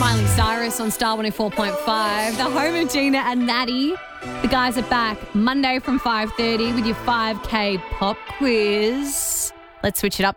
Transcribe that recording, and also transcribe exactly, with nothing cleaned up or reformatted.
Miley Cyrus on Star one oh four point five, the home of Gina and Natty. The guys are back Monday from five thirty with your five K pop quiz. Let's switch it up.